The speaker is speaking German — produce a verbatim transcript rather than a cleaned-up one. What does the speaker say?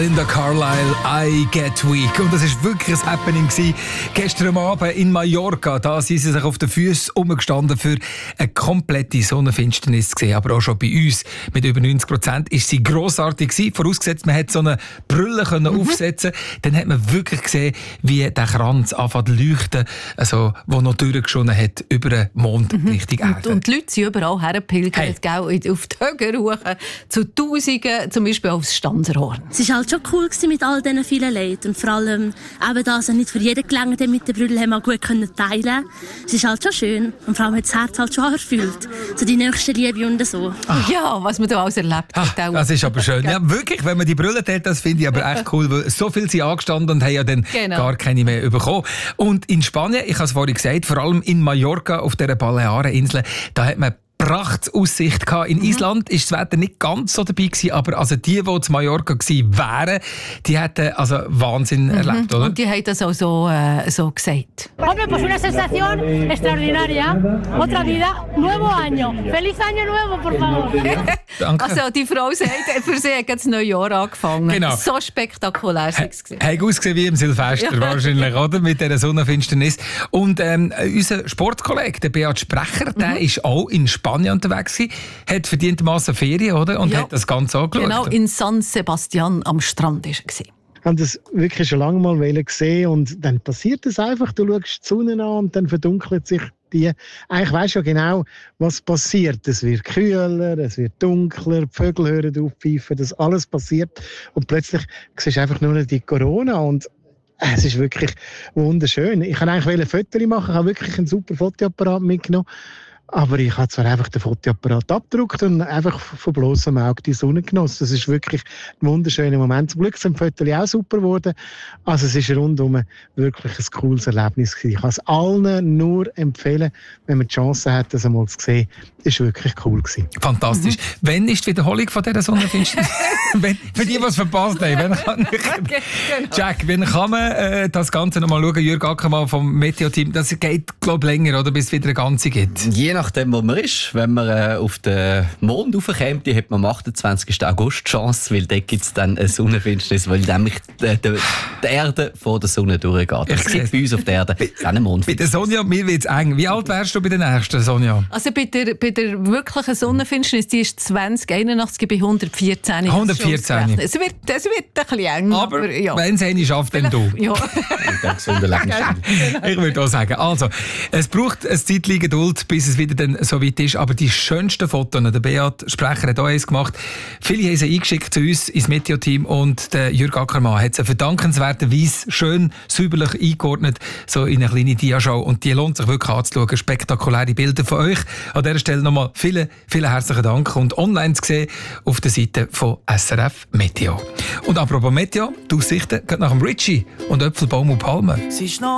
Belinda Carlisle, I Get Weak. Und das war wirklich ein Happening gewesen. Gestern Abend in Mallorca, da sind sie sich auf den Füßen umgestanden für eine komplette Sonnenfinsternis gesehen. Aber auch schon bei uns mit über neunzig Prozent ist sie grossartig gewesen. Vorausgesetzt, man hätte so eine Brille können mhm. aufsetzen. Dann hat man wirklich gesehen, wie der Kranz anfängt zu leuchten, also, wo noch durchgeschonnen hat über den Mond mhm. Richtung Erde. Und, und die Leute sind überall hergepilgert, hey. auf die Höhe hoch, zu Tausenden, zum Beispiel aufs Stanserhorn. Es war halt schon cool mit all diesen vielen Leuten. Und vor allem eben das, nicht für jeden gelangt, der mit der Brille haben wir gut teilen können. Es ist halt schon schön. Und vor allem hat das Herz halt schon erfüllt. So die nächste Liebe und so. Ach. Ja, was man da alles erlebt hat. Ach, das ist aber schön. Ja, wirklich, wenn man die Brille teilt, das finde ich aber echt cool, weil so viel sind angestanden und haben ja dann genau. gar keine mehr bekommen. Und in Spanien, ich habe es vorhin gesagt, vor allem in Mallorca, auf dieser Baleareninsel, da hat man Prachtaussicht gehabt. In mhm. Island war das Wetter nicht ganz so dabei gewesen, aber also die, die zu Mallorca gewesen wären, die hätten also Wahnsinn mhm. erlebt, oder? Und die haben das auch so, äh, so gesagt. Hombre, pues una sensación extraordinaria. Otra vida, nuevo año. Feliz año nuevo, por favor. Danke. Also die Frau sagt, für sie hat das neue Jahr angefangen. Genau. So spektakulär war es. Hat ausgesehen wie im Silvester ja. wahrscheinlich, oder? Mit dieser Sonnenfinsternis. Und ähm, unser Sportkollege, der Beat Sprecher, mhm. der ist auch in Spanien unterwegs gewesen, hat verdientermassen Ferien, oder? Und ja. hat das Ganze angeschaut. Genau, in San Sebastian am Strand war er. Ich habe das wirklich schon lange mal gesehen und dann passiert es einfach. Du schaust die Sonne an und dann verdunkelt sich die. Eigentlich weisst du ja genau, was passiert. Es wird kühler, es wird dunkler, die Vögel hören auf pfeifen, das alles passiert. Und plötzlich siehst du einfach nur noch die Corona und es ist wirklich wunderschön. Ich wollte eigentlich ein Foto machen, ich habe wirklich einen super Fotoapparat mitgenommen. Aber ich habe zwar einfach den Fotoapparat abgedruckt und einfach von bloßem Auge die Sonne genossen. Das ist wirklich ein wunderschöner Moment. Zum Glück sind die Fotos auch super geworden. Also es ist rundum wirklich ein cooles Erlebnis gewesen. Ich kann es allen nur empfehlen, wenn man die Chance hat, das einmal zu sehen. Das war wirklich cool gewesen. Fantastisch. Mhm. Wann ist die Wiederholung von dieser Sonnenfinsternis? Für die, die es verpasst haben. Wenn kann ich... Jack, wann kann man äh, das Ganze noch mal schauen? Jürg Ackermann vom Meteo-Team. Das geht, glaube ich, länger, oder? Bis es wieder eine ganze gibt. Je nachdem, wo man ist. Wenn man äh, auf den Mond raufkommt, hat man am achtundzwanzigsten August die Chance, weil dort gibt es dann eine Sonnenfinsternis, weil nämlich die, die, die Erde vor der Sonne durchgeht. Das gibt bei uns auf der Erde keine Mondfinsternis. Bei der Sonja, mir wird es eng. Wie alt wärst du bei der nächsten, Sonja? Also bei der, bei der wirklichen Sonnenfinsternis, die ist zwanzig einundachtzig, ich bin hundertvierzehn. hundertvierzehn. Es wird, es wird ein bisschen eng. Aber, aber ja. Wenn es eine schafft, dann du. Ja. Ich würde auch sagen, also, es braucht ein Zeitchen Geduld, bis es wieder dann so weit ist. Aber die schönsten Fotos, der Beat Sprecher hat auch eins gemacht. Viele haben sie eingeschickt zu uns ins Meteo-Team und der Jürg Ackermann hat sie verdankenswerterweise schön säuberlich eingeordnet, so in eine kleine Diashow. Und die lohnt sich wirklich anzuschauen. Spektakuläre Bilder von euch. An dieser Stelle nochmal vielen, vielen herzlichen Dank und online zu sehen auf der Seite von S R F Meteo. Und apropos Meteo, die Aussichten geht nach dem Richie und Äpfelbaum und Palmen.